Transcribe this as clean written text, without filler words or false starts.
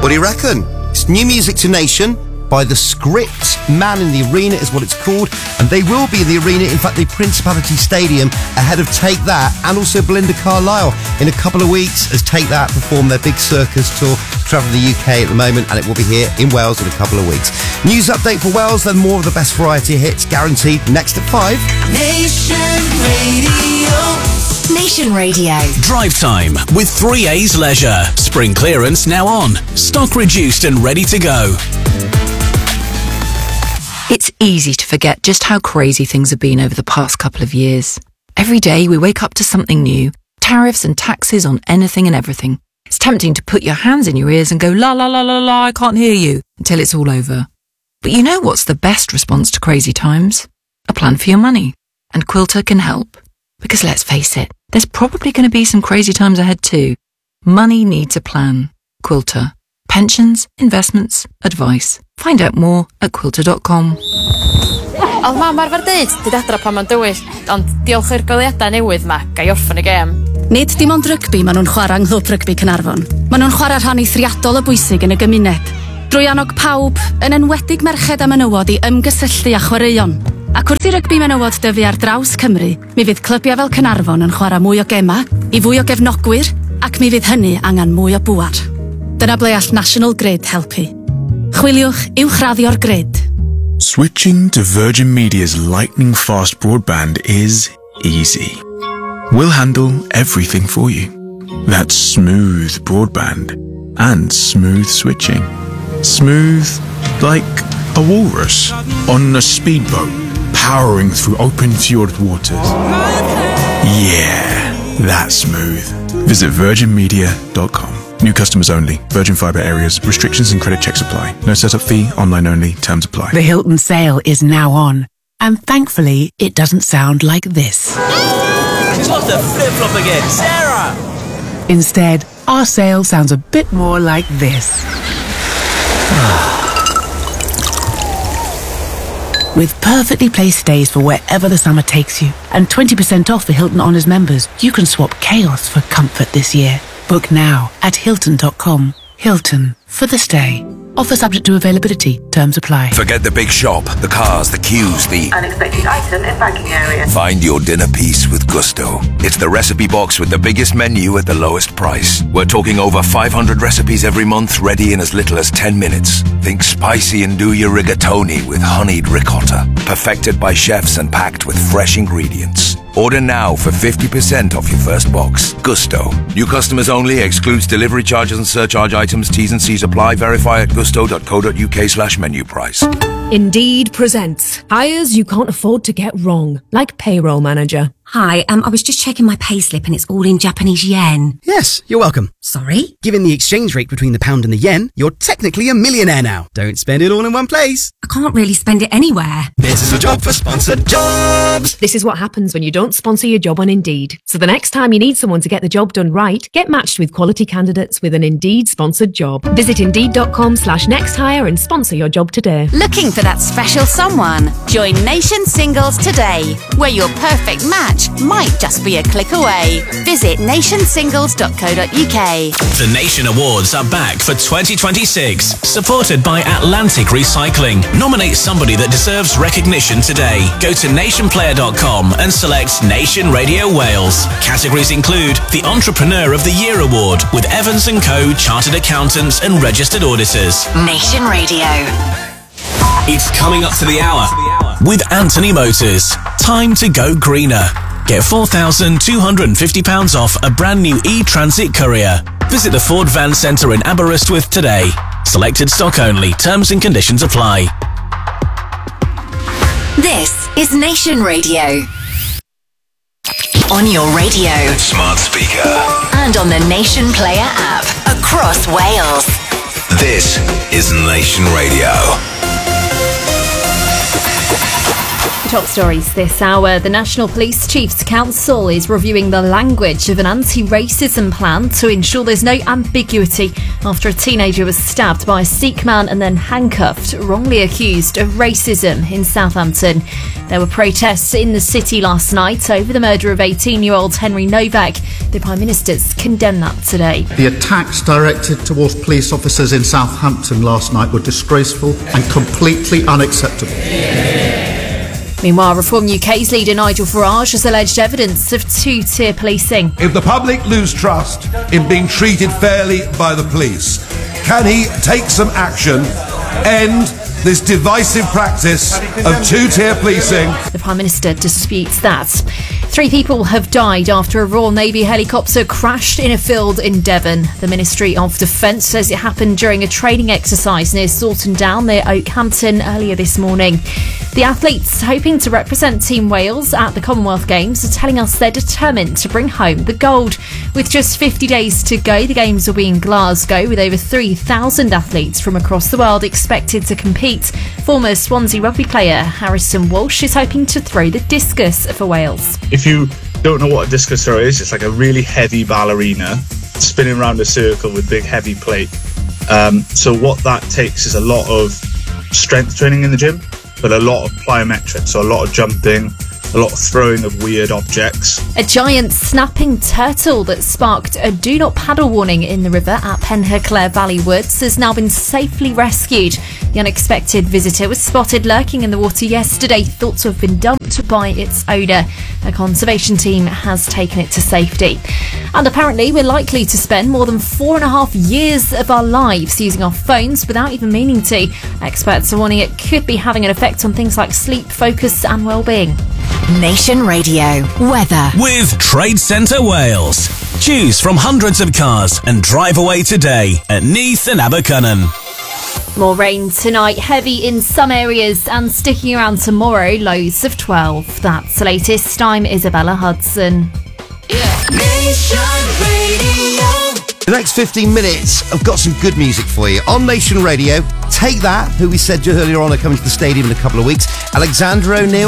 What do you reckon? It's new music to Nation by The Script. Man in the Arena is what it's called, and they will be in the arena, in fact the Principality Stadium, ahead of Take That and also Belinda Carlisle in a couple of weeks as Take That perform their big circus tour, travelling the UK at the moment, and it will be here in Wales in a couple of weeks. News update for Wales, then more of the best variety hits guaranteed next at 5. Nation Radio. Nation Radio. Drive time with 3A's Leisure. Spring clearance now on. Stock reduced and ready to go. It's easy to forget just how crazy things have been over the past couple of years. Every day we wake up to something new. Tariffs and taxes on anything and everything. It's tempting to put your hands in your ears and go, la la la la la, I can't hear you, until it's all over. But you know what's the best response to crazy times? A plan for your money. And Quilter can help. Because let's face it, there's probably going to be some crazy times ahead too. Money needs a plan. Quilter. Pensions, investments, advice. Find out more at quilter.com. Oedd mam arfer dweud, dyd adra pan ma'n dywyll, ond diolch i'r goleuadau newydd ma, gai orffen y gêm. Nid dim ond rygbi maen nhw'n chwarae yng Nghlwb Rygbi Caernarfon. Maen nhw'n chwarae rhan eithriadol o bwysig yn y gymuned. Drwy annog pawb, yn enwedig merched a menywod i ymgysylltu a chwaraeon. Ac wrth i rygbi menywod dyfu ar draws Cymru, mi fydd clybiau fel Caernarfon yn chwarae mwy o gema, i fwy o gefnogwyr, ac mi fydd hynny angen mwy o bŵar. Dyna ble all National Grid helpu. Chwiliwch uwchraddio'r grid. Switching to Virgin Media's lightning-fast broadband is easy. We'll handle everything for you. That's smooth broadband and smooth switching. Smooth like a walrus on a speedboat powering through open fjord waters. Yeah, that's smooth. Visit virginmedia.com. New customers only. Virgin Fibre areas. Restrictions and credit checks apply. No setup fee. Online only. Terms apply. The Hilton sale is now on. And thankfully, it doesn't sound like this. What the flip-flop again? Sarah! Instead, our sale sounds a bit more like this. With perfectly placed stays for wherever the summer takes you, and 20% off for Hilton Honors members, you can swap chaos for comfort this year. Book now at Hilton.com. Hilton, for the stay. Offer subject to availability. Terms apply. Forget the big shop, the cars, the queues, the unexpected item in banking area. Find your dinner piece with Gusto. It's the recipe box with the biggest menu at the lowest price. We're talking over 500 recipes every month, ready in as little as 10 minutes. Think spicy and do your rigatoni with honeyed ricotta. Perfected by chefs and packed with fresh ingredients. Order now for 50% off your first box. Gusto. New customers only. Excludes delivery charges and surcharge items. T's and C's apply. Verify at gusto.co.uk/menu price. Indeed presents hires you can't afford to get wrong, like payroll manager. Hi, I was just checking my payslip and it's all in Japanese yen. Yes, you're welcome. Sorry? Given the exchange rate between the pound and the yen, you're technically a millionaire now. Don't spend it all in one place. I can't really spend it anywhere. This is a job for sponsored jobs. This is what happens when you don't sponsor your job on Indeed. So the next time you need someone to get the job done right, get matched with quality candidates with an Indeed sponsored job. Visit Indeed.com/nexthire and sponsor your job today. Looking for that special someone? Join Nation Singles today, where your perfect match might just be a click away. Visit nationsingles.co.uk. The Nation Awards are back for 2026, supported by Atlantic Recycling. Nominate somebody that deserves recognition today. Go to nationplayer.com and select Nation Radio Wales. Categories include the Entrepreneur of the Year Award with Evans & Co. Chartered Accountants and Registered Auditors. Nation Radio. It's coming up to the hour with Anthony Motors. Time to go greener. Get £4,250 off a brand new e-Transit Courier. Visit the Ford Van Centre in Aberystwyth today. Selected stock only. Terms and conditions apply. This is Nation Radio. On your radio, Smart speaker, and on the Nation Player app across Wales. This is Nation Radio. top stories this hour. The National Police Chiefs Council is reviewing the language of an anti-racism plan to ensure there's no ambiguity after a teenager was stabbed by a Sikh man and then handcuffed, wrongly accused of racism in Southampton. There were protests in the city last night over the murder of 18-year-old Henry Novak. The Prime Minister's condemned that today. The attacks directed towards police officers in Southampton last night were disgraceful and completely unacceptable. Meanwhile, Reform UK's leader Nigel Farage has alleged evidence of two-tier policing. If the public lose trust in being treated fairly by the police, can he take some action, end this divisive practice of two-tier policing? The Prime Minister disputes that. 3 people have died after a Royal Navy helicopter crashed in a field in Devon. The Ministry of Defence says it happened during a training exercise near Salton Down near Oakhampton earlier this morning. The athletes hoping to represent Team Wales at the Commonwealth Games are telling us they're determined to bring home the gold. With just 50 days to go, the Games will be in Glasgow with over 3,000 athletes from across the world expected to compete. Former Swansea rugby player Harrison Walsh is hoping to throw the discus for Wales. If you don't know what a discus throw is, it's like a really heavy ballerina spinning around a circle with big heavy plate. So what that takes is a lot of strength training in the gym, but a lot of plyometrics, so a lot of jumping, a lot of throwing of weird objects. A giant snapping turtle that sparked a do not paddle warning in the river at Penherclare Valley Woods has now been safely rescued. The unexpected visitor was spotted lurking in the water yesterday, thought to have been dumped by its owner. A conservation team has taken it to safety. And apparently we're likely to spend more than 4.5 years of our lives using our phones without even meaning to. Experts are warning it could be having an effect on things like sleep, focus and well-being. Nation Radio weather with Trade Centre Wales. Choose from hundreds of cars and drive away today at Neath and Abercynon. More rain tonight, heavy in some areas and sticking around tomorrow, lows of 12. That's the latest. I'm Isabella Hudson. Nation Radio. The next 15 minutes, I've got some good music for you. On Nation Radio, Take That, who we said earlier on are coming to the stadium in a couple of weeks. Alexander O'Neill.